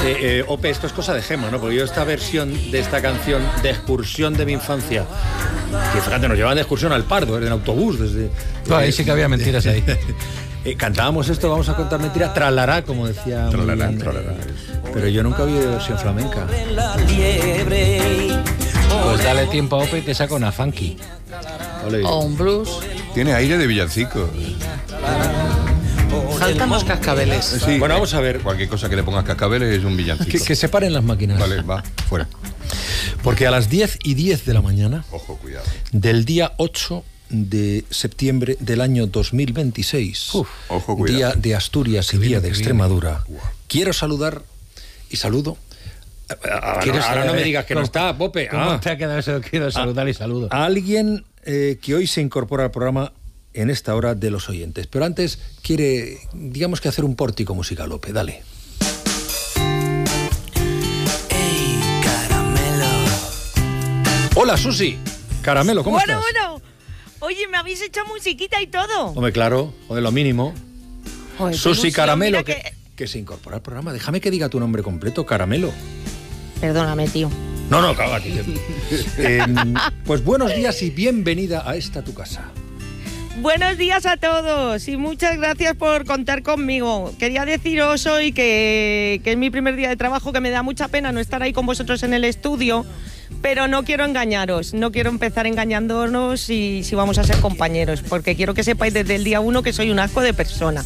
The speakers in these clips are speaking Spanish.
Ope, esto es cosa de Gema, ¿no? Porque yo esta versión de esta canción de excursión de mi infancia, que fíjate, nos llevaban de excursión al Pardo, en autobús, desde... No, ahí sí que había mentiras ahí. Cantábamos esto, vamos a contar mentiras, tralará, como decía... Tralará. Pero yo nunca vi versión flamenca. Pues dale tiempo a Ope y te saca una funky. O un blues. Tiene aire de villancico. Faltan los cascabeles. Sí, Bueno, vamos a ver. Cualquier cosa que le pongas cascabeles es un villancico. Que se paren las máquinas. Vale, va, fuera. Porque a las 10:10 de la mañana Ojo, cuidado. del día 8 de septiembre del año 2026, Ojo, cuidado. día de Asturias y día de Extremadura, quiero saludar y saludo. Ahora no me digas que no está, Pope. ¿Cómo te ha quedado eso? Quiero saludar y saludo. A alguien que hoy se incorpora al programa en esta hora de los oyentes. Pero antes quiere, digamos que hacer un pórtico musical, Lope, dale. Ey, caramelo. Hola, Susi. Caramelo, ¿cómo estás? Bueno. Oye, me habéis hecho musiquita y todo. Hombre, claro, de lo mínimo. Joder, Susi ilusión, Caramelo, mira que se incorpora al programa. Déjame que diga tu nombre completo, Caramelo. Perdóname, tío. No, cágate. Pues buenos días y bienvenida a esta tu casa. Buenos días a todos y muchas gracias por contar conmigo. Quería deciros hoy que es mi primer día de trabajo, que me da mucha pena no estar ahí con vosotros en el estudio, pero no quiero engañaros, no quiero empezar engañándonos si vamos a ser compañeros, porque quiero que sepáis desde el día 1 que soy un asco de persona.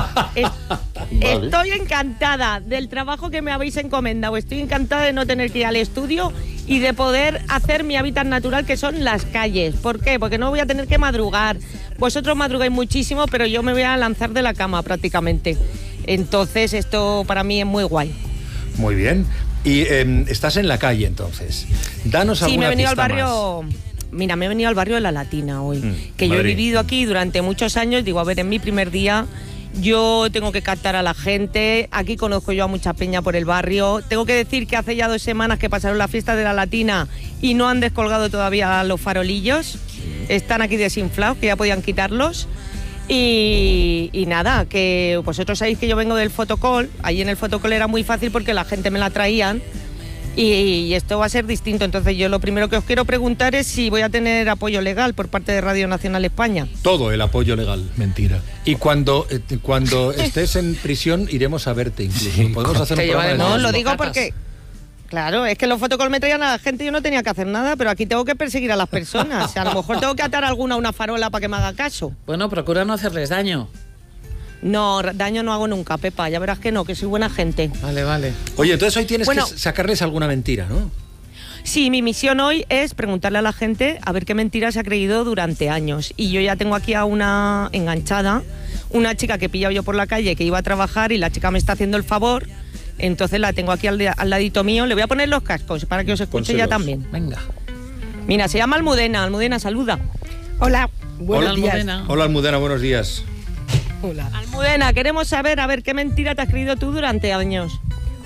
Estoy encantada del trabajo que me habéis encomendado, estoy encantada de no tener que ir al estudio y de poder hacer mi hábitat natural, que son las calles. ¿Por qué? Porque no voy a tener que madrugar. Vosotros madrugáis muchísimo, pero yo me voy a lanzar de la cama prácticamente. Entonces esto para mí es muy guay. Muy bien. Y estás en la calle, entonces. Danos alguna pista. Sí, me he venido al más. barrio... Mira, me he venido al barrio de La Latina hoy, que yo he Madrid. vivido aquí durante muchos años. Digo, a ver, en mi primer día yo tengo que captar a la gente. Aquí conozco yo a mucha peña por el barrio. Tengo que decir que hace ya 2 semanas que pasaron la fiesta de La Latina y no han descolgado todavía los farolillos. Están aquí desinflados, que ya podían quitarlos. Y nada, que vosotros sabéis que yo vengo del fotocall. Ahí en el fotocall era muy fácil porque la gente me la traían. Y esto va a ser distinto. Entonces yo lo primero que os quiero preguntar es si voy a tener apoyo legal por parte de Radio Nacional España. Todo el apoyo legal. Mentira. Y cuando estés en prisión iremos a verte incluso. Sí, Podemos hacer un te programa de llevaremos. No, esos. lo digo bocatas. porque... Claro, es que en los fotocall me traían a la gente y yo no tenía que hacer nada, pero aquí tengo que perseguir a las personas. O sea, a lo mejor tengo que atar alguna a una farola para que me haga caso. Bueno, procura no hacerles daño. No, daño no hago nunca, Pepa. Ya verás que no, que soy buena gente. Vale. Oye, entonces hoy tienes Bueno. que sacarles alguna mentira, ¿no? Sí, mi misión hoy es preguntarle a la gente a ver qué mentira se ha creído durante años. Y yo ya tengo aquí a una enganchada, una chica que he pillado yo por la calle que iba a trabajar y la chica me está haciendo el favor. Entonces la tengo aquí al ladito mío. Le voy a poner los cascos para que os escuche ya Pónselos. también. Venga. Mira, se llama Almudena. Almudena, saluda. Hola, buenos Hola, días. Almudena. Hola, Almudena, buenos días. Hola. Almudena, queremos saber, a ver, ¿qué mentira te has creído tú durante años?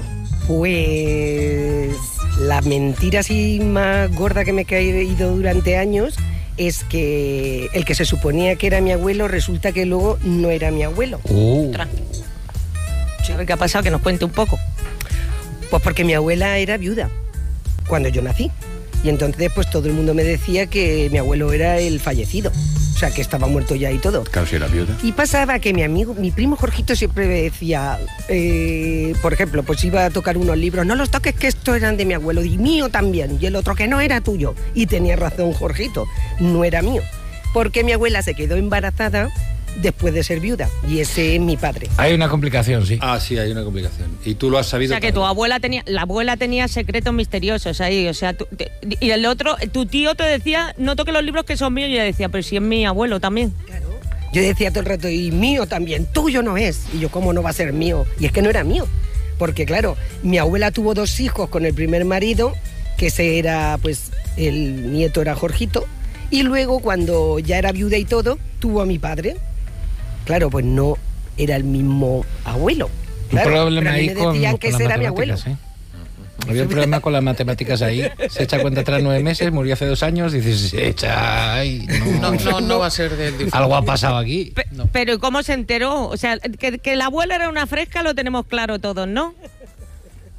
Pues la mentira así más gorda que me he creído durante años es que el que se suponía que era mi abuelo resulta que luego no era mi abuelo. Ostras. A ver qué ha pasado, que nos cuente un poco. Pues porque mi abuela era viuda cuando yo nací. Y entonces pues todo el mundo me decía que mi abuelo era el fallecido. O sea, que estaba muerto ya y todo. Claro, si era viuda. Y pasaba que mi primo Jorgito siempre me decía, por ejemplo, pues iba a tocar unos libros, no los toques que estos eran de mi abuelo, y mío también, y el otro que no era tuyo. Y tenía razón Jorgito, no era mío. Porque mi abuela se quedó embarazada después de ser viuda, y ese es mi padre. Hay una complicación, sí. Ah, sí, hay una complicación. Y tú lo has O sabido. sea, que tu abuela tenía secretos misteriosos ahí, o sea, y el otro, tu tío te decía, no toques los libros que son míos, y ella decía, pero si es mi abuelo también. Yo decía todo el rato, y mío también, tuyo no es. Y yo, ¿cómo no va a ser mío? Y es que no era mío. Porque claro, mi abuela tuvo 2 hijos con el primer marido, que ese era, pues, el nieto era Jorgito, y luego cuando ya era viuda y todo, tuvo a mi padre. Claro, pues no era el mismo abuelo. Claro, Un problema pero a mí ahí me con decían que las ese era mi abuelo. matemáticas, ¿eh? Había un problema con las matemáticas ahí. Se echa cuenta tras 9 meses, murió hace 2 años, dices, se echa... Ay, No va a ser del difunto. Algo ha pasado aquí. Pero ¿y cómo se enteró? O sea, que la abuela era una fresca lo tenemos claro todos, ¿no?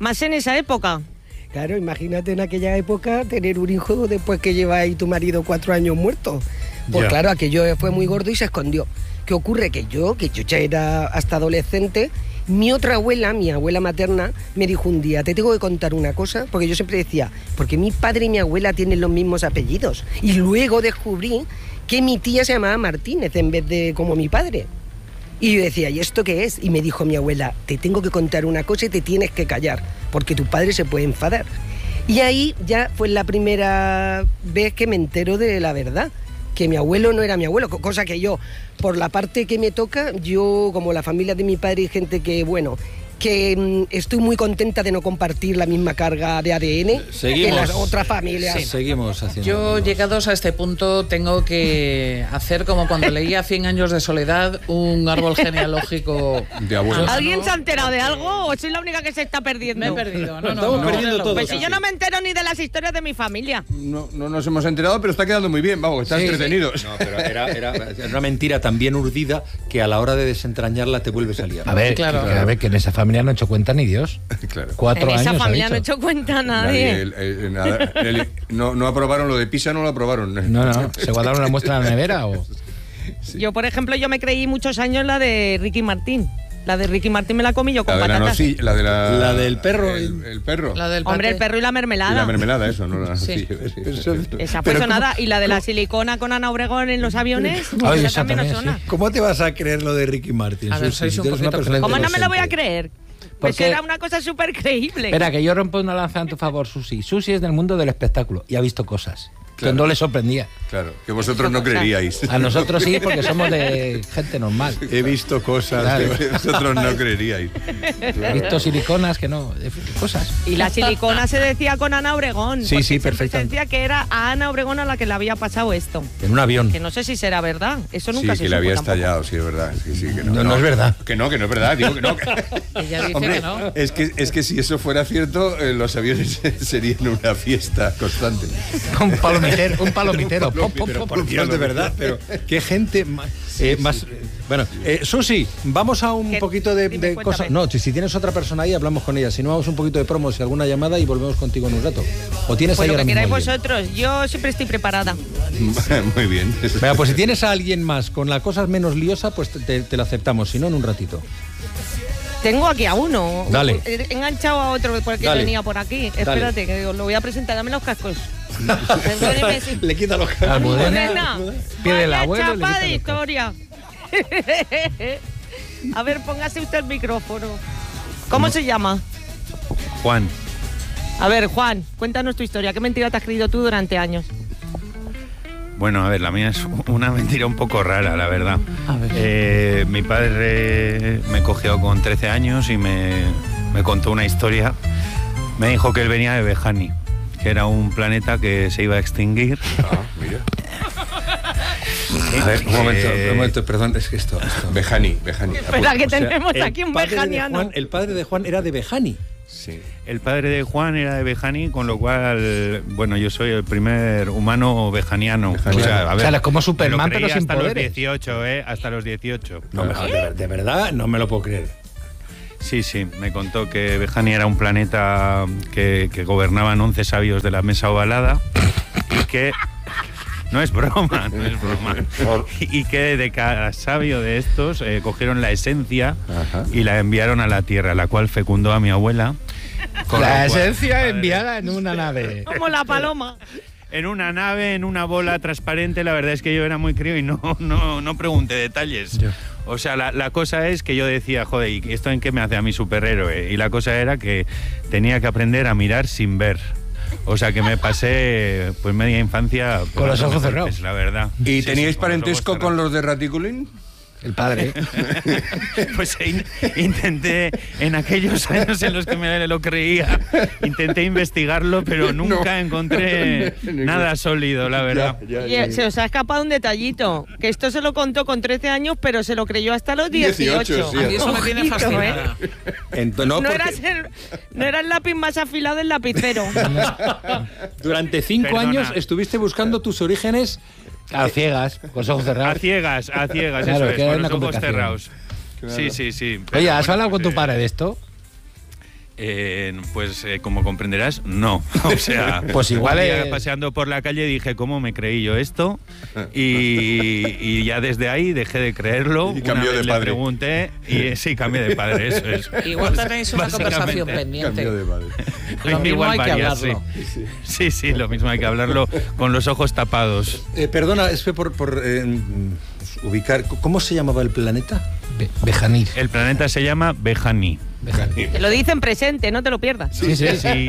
Más en esa época. Claro, imagínate en aquella época tener un hijo después que lleva ahí tu marido 4 años muerto. Pues Ya. claro, aquello fue muy gordo y se escondió. ¿Qué ocurre? Que yo ya era hasta adolescente, mi otra abuela, mi abuela materna, me dijo un día, te tengo que contar una cosa, porque yo siempre decía, porque mi padre y mi abuela tienen los mismos apellidos. Y luego descubrí que mi tía se llamaba Martínez en vez de como mi padre. Y yo decía, ¿y esto qué es? Y me dijo mi abuela, te tengo que contar una cosa y te tienes que callar, porque tu padre se puede enfadar. Y ahí ya fue la primera vez que me entero de la verdad, que mi abuelo no era mi abuelo, cosa que yo, por la parte que me toca, yo, como la familia de mi padre y gente que, bueno, que estoy muy contenta de no compartir la misma carga de ADN que las otras familias. Sí. Seguimos haciendo. Yo, llegados a este punto, tengo que hacer como cuando leía 100 años de soledad, un árbol genealógico De abuelos. ¿Alguien se ha enterado de algo o soy la única que se está perdiendo? Me he perdido. No, Estamos perdiendo todo. Pues si yo no me entero ni de las historias de mi familia. No nos hemos enterado, pero está quedando muy bien, vamos, están entretenidos. No, pero era una mentira tan bien urdida que a la hora de desentrañarla te vuelves a liar. A ver, Claro. a ver, que en esa familia no ha hecho cuenta ni Dios. Claro. 4 En años. esa familia ha no he dicho. hecho cuenta nadie. No aprobaron lo de Pisa, no lo aprobaron. No, ¿se guardaron la muestra en la nevera o...? Yo, por ejemplo, yo me creí muchos años la de Ricky Martín. La de Ricky Martín me la comí yo con La de la patatas. nocilla, La del perro. El perro. La del Hombre, el paté. perro y la mermelada. Y la mermelada, eso, no la Sí. nocilla. Esa fue sonada. Y la de la silicona con Ana Obregón en los aviones. Ay, esa esa también también, suena. sí. ¿Cómo te vas a creer lo de Ricky Martin? A ver, Susi? sois Si un tú eres una poquito persona ¿Cómo no me lo voy a inocente. creer? Pues Porque- era una cosa súper creíble. Espera, que yo rompo una lanza en tu favor, Susi. Susi es del mundo del espectáculo y ha visto cosas que Claro. no le sorprendía. Claro, que vosotros no creeríais. A nosotros sí, porque somos de gente normal. He visto cosas. Claro. Que vosotros no creeríais. He visto siliconas que no, cosas. Y la silicona se decía con Ana Obregón. Sí, porque sí, siempre perfectamente. Se decía que era a Ana Obregón a la que le había pasado esto. En un avión. Que no sé si será verdad. Eso nunca Sí, se que le supo había tampoco. estallado, sí, es verdad. Sí, que No es verdad. Que no es verdad, digo que no. Ella dice Hombre, que no. es que si eso fuera cierto, los aviones serían una fiesta constante. Un palomitero. Pop, pop, Pero pop, por pop. Dios, de verdad, pero qué gente más... Bueno, Susi, vamos a un ¿Qué? poquito de Dime, cosas. cuéntame. No, si tienes otra persona ahí, hablamos con ella. Si no, vamos un poquito de promos y alguna llamada y volvemos contigo en un rato. ¿O tienes Pues ahí lo ahora que mismo queráis alguien? vosotros. Yo siempre estoy preparada. Muy bien. Venga, pues si tienes a alguien más con la cosa menos liosa, pues te la aceptamos. Si no, en un ratito. Tengo aquí a uno. Dale. He enganchado a otro porque Dale. venía por aquí. Espérate, que digo, lo voy a presentar. Dame los cascos. Perdóneme, sí. Le quita los Almudena, pide el Vaya abuelo y le chapa quita de los historia. A ver, póngase usted el micrófono. ¿Cómo se llama? Juan, A ver, Juan, cuéntanos tu historia. ¿Qué mentira te has creído tú durante años? bueno, a ver, la mía es una mentira un poco rara, la verdad. Mi padre me cogió con 13 años y me contó una historia. Me dijo que él venía de Bejani, que era un planeta que se iba a extinguir. Mira. A ver, un momento, perdón, es que esto. Bejani. Espera, que O sea, tenemos el aquí un padre de bejaniano. Juan- el padre de Juan era de Bejani. Sí. El padre de Juan era de Bejani, con lo cual, bueno, yo soy el primer humano bejaniano. Bejaniano. O sea, como me Superman, lo creí pero sin hasta los poderes. 18, hasta los 18. No, de verdad, no me lo puedo creer. Sí, me contó que Bejani era un planeta que gobernaban 11 sabios de la mesa ovalada y que... No es broma. Y que de cada sabio de estos cogieron la esencia Ajá. y la enviaron a la Tierra, la cual fecundó a mi abuela. con lo La cual, esencia padre, enviada en una nave. Como la paloma. en una nave, en una bola transparente. La verdad es que yo era muy crío y no pregunté detalles. O sea, la cosa es que yo decía, joder, ¿y esto en qué me hace a mi superhéroe? Y la cosa era que tenía que aprender a mirar sin ver. O sea, que me pasé pues media infancia Con los ojos pegándome cerrados. golpes, la verdad. ¿Y Sí, teníais sí, parentesco con los los de Raticulín? El padre. ojos cerrados. Pues intenté, en aquellos años en los que me lo creía, intenté investigarlo, pero nunca encontré nada sólido, la verdad. Oye, se os ha escapado un detallito. Que esto se lo contó con 13 años, pero se lo creyó hasta los 18. 18, sí. A mí eso me tiene Ojito, fascinada. No era el lápiz más afilado del lapicero. Durante 5 Perdona. años estuviste buscando tus orígenes. A ciegas, con los ojos A cerrados. ciegas, Claro, eso es, que era con una los ojos complicación. cerrados. Sí. Oye, Pero ¿has bueno, hablado con pues, tu padre de esto? Pues como comprenderás, no. O sea, Pues igual un día es- paseando por la calle dije, ¿cómo me creí yo esto? Y ya desde ahí dejé de creerlo. Y cambió Una vez de padre. Le pregunté y sí, cambié de padre, eso es. Igual tenéis una Básicamente. conversación pendiente. Cambio de padre. Lo mismo Igual hay que varias, hablarlo. Sí, lo mismo hay que hablarlo con los ojos tapados. Perdona, es que por ubicar, ¿cómo se llamaba el planeta? Bejanir. El planeta se llama Behani. Te lo dice en presente, no te lo pierdas. Sí, sí. Sí.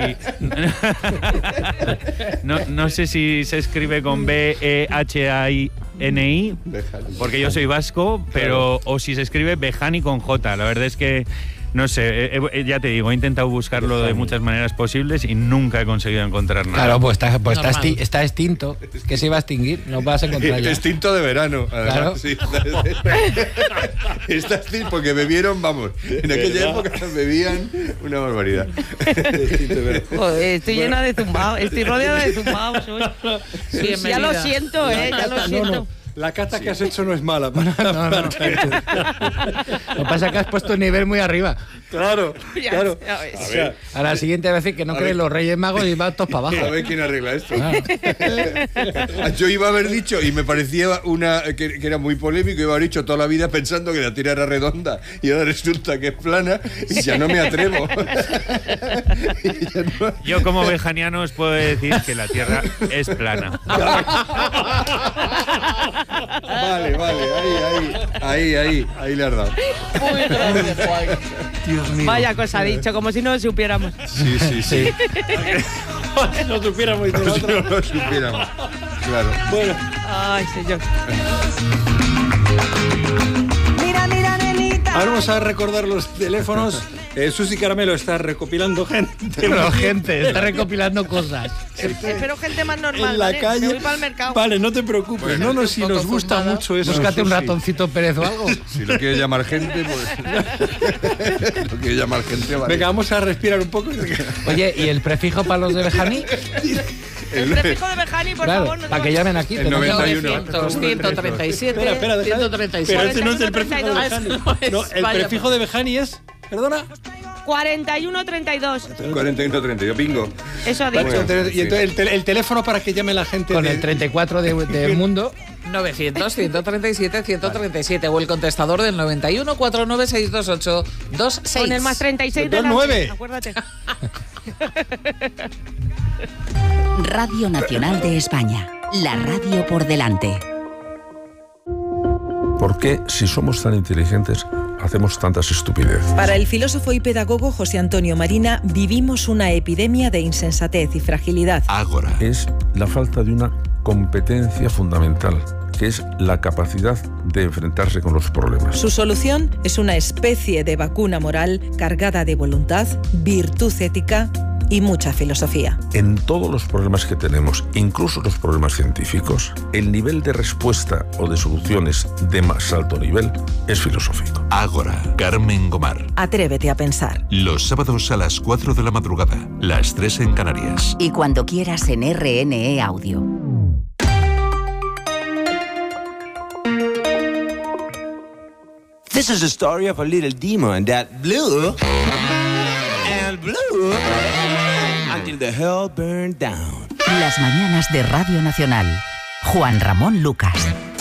No sé si se escribe con B-E-H-A-I-N-I, porque yo soy vasco, pero o si se escribe Behani con J. La verdad es que no sé, ya te digo, he intentado buscarlo de muchas maneras posibles y nunca he conseguido encontrar nada. Claro, pues está Normal. está extinto. Que se iba a extinguir, no vas a encontrar ya. Extinto de verano. Además, Claro. sí. Está extinto porque bebieron, vamos, en aquella época bebían una barbaridad. Joder, estoy llena de zumbados, estoy rodeada de zumbados hoy. Ya lo Bienvenida. siento, ya lo siento. La cata que has hecho no es mala. No. Lo que pasa es que has puesto un nivel muy arriba. Claro, Ya, claro. ya ves. O sea, A la siguiente vez que no A creen ver. los Reyes Magos y van todos para A abajo. ver quién arregla esto. Claro. Yo iba a haber dicho, y me parecía que era muy polémico, iba a haber dicho toda la vida pensando que la Tierra era redonda y ahora resulta que es plana y ya no me atrevo. Y ya no- Yo como bejaniano os puedo decir que la Tierra es plana. Vale, ahí le has dado. Muy grande, Juan. Vaya cosa ha dicho, como si no lo supiéramos. Sí. no supiéramos de Si otra. no lo supiéramos. Claro. Bueno, Ay, señor. ahora vamos a recordar los teléfonos. Susi Caramelo está recopilando gente. Pero gente, está recopilando cosas. Espero gente más normal. En la ¿vale? calle. Me voy para el mercado. Vale, no te preocupes. Bueno, no, si un poco nos gusta zumbada. mucho eso. Búscate un Susi. ratoncito Pérez o algo. Si lo quieres llamar gente, pues. Lo quieres llamar gente, vale. Venga, vamos a respirar un poco. Oye, ¿y el prefijo para los de Bejani? El prefijo de Bejani, por Claro, favor. no para que llamen aquí. El tenemos- 91. 900, 137, Espera, deja de- 136. Pero ese no es el prefijo de 41, Bejani. No, el Vaya. prefijo de Bejani es. Perdona. 4132. 41-30, yo bingo. Eso ha dicho. Bueno. Entonces, y entonces el teléfono para que llame la gente. Con de- el 34 del mundo. 900, 137, 137 o el contestador del 91 49 628 26. Con el más 36 de 29. Acuérdate. Radio Nacional de España. La radio por delante. ¿Por qué, si somos tan inteligentes, hacemos tantas estupideces? Para el filósofo y pedagogo José Antonio Marina, vivimos una epidemia de insensatez y fragilidad. Ágora. Es la falta de una competencia fundamental, que es la capacidad de enfrentarse con los problemas. Su solución es una especie de vacuna moral cargada de voluntad, virtud ética y mucha filosofía. En todos los problemas que tenemos, incluso los problemas científicos, el nivel de respuesta o de soluciones de más alto nivel es filosófico. Ágora, Carmen Gomar. Atrévete a pensar. Los sábados a las 4 de la madrugada, las 3 en Canarias. Y cuando quieras en RNE Audio. This is the story of a little demon that blew and blew until the hell burned down. Las mañanas de Radio Nacional. Juan Ramón Lucas.